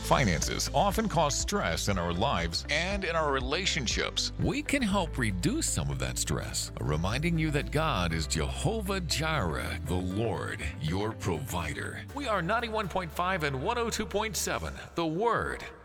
Finances often cause stress in our lives and in our relationships. We can help reduce some of that stress, reminding you that God is Jehovah Jireh, the Lord, your provider. We are 91.5 and 102.7, The Word.